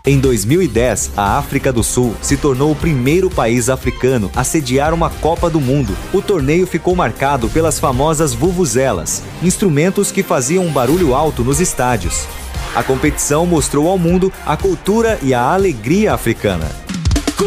Em 2010, a África do Sul se tornou o primeiro país africano a sediar uma Copa do Mundo. O torneio ficou marcado pelas famosas vuvuzelas, instrumentos que faziam um barulho alto nos estádios. A competição mostrou ao mundo a cultura e a alegria africana.